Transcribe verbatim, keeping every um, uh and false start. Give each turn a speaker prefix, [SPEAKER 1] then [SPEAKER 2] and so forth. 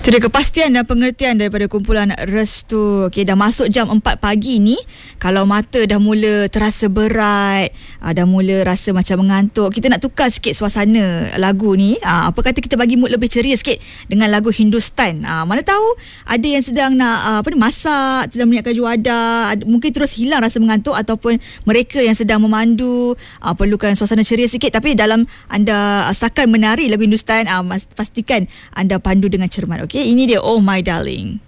[SPEAKER 1] Itu dia kepastian dan pengertian daripada kumpulan Restu. Okey, dah masuk jam empat pagi ni. Kalau mata dah mula terasa berat, aa, dah mula rasa macam mengantuk, kita nak tukar sikit suasana lagu ni. Aa, apa kata kita bagi mood lebih ceria sikit dengan lagu Hindustan. Aa, mana tahu ada yang sedang nak aa, apa ni, masak, sedang menyiapkan juadah, ada, mungkin terus hilang rasa mengantuk, ataupun mereka yang sedang memandu aa, perlukan suasana ceria sikit. Tapi dalam anda asalkan menari lagu Hindustan, aa, pastikan anda pandu dengan cermat. Okey, ini dia Oh My Darling.